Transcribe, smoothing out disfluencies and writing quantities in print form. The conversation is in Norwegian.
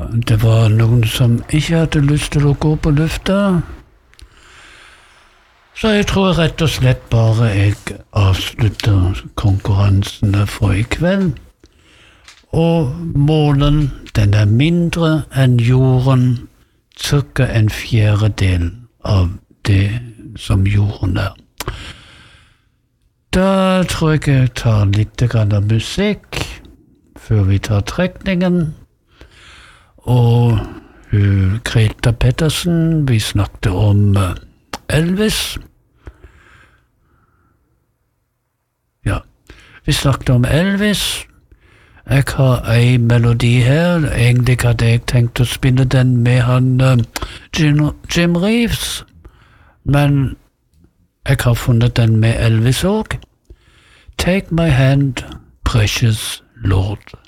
det var noen som ikke hadde lyst til å gå på lufta. Så jeg tror rett og slett bare jeg avslutter konkurransene for i kveld. Og målen, den er mindre enn jorden, cirka en fjerdedel av det som jorden er. Da tror jeg tar litt grann av musikk før vi tar trekningen. Og Greta Pettersen, vi snakket om Elvis. Ja, vi snakket om Elvis. Jeg har en melodi her. Egentlig hadde jeg tenkt å spille den med han Jim Reeves, men jeg har funnet den med Elvis også. Take my hand, precious Lord.